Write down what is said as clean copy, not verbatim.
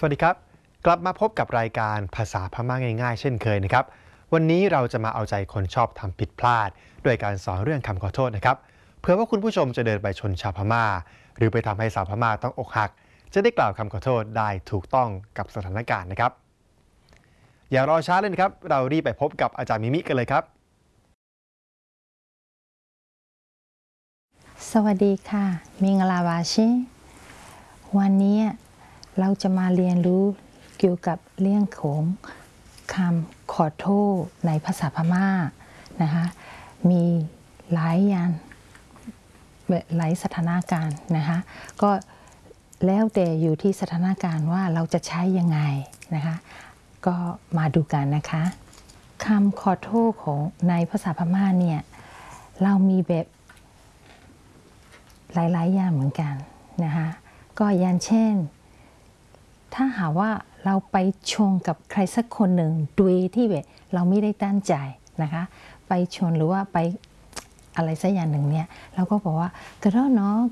วัสดีครับกลับมาพบกับรายการภาษาพม่าง่ายๆเช่นเคยนะครับวันนี้เราจะมาเอาใจคนชอบทำผิดพลาดด้วยการสอนเรื่องคำขอโทษนะครับเพื่อว่าคุณผู้ชมจะเดินไปชนชาวพม่าหรือไปทำให้สาวพม่าต้องอกหักจะได้กล่าวคำขอโทษได้ถูกต้องกับสถานการณ์นะครับอย่ารอช้าเลยนะครับเรารีบไปพบกับอาจารย์มิมิกันเลยครับสวัสดีค่ะมิงลาวาชิวันนี้เราจะมาเรียนรู้เกี่ยวกับเรื่องของคำขอโทษในภาษาพม่านะคะมีหลายอย่างหลายสถานการณ์นะคะก็แล้วแต่อยู่ที่สถานการณ์ว่าเราจะใช้ยังไงนะคะก็มาดูกันนะคะคำขอโทษของในภาษาพม่าเนี่ยเรามีแบบหลายๆอย่างเหมือนกันนะคะก็อย่างเช่นถ้าหากว่าเราไปชนกับใครสักคนหนึ่งโดยที่แบบเราไม่ได้ตั้งใจนะคะไปชนหรือว่าไปอะไรสักอย่างหนึ่งเนี่ยเราก็บอกว่ากระโดดเนาะ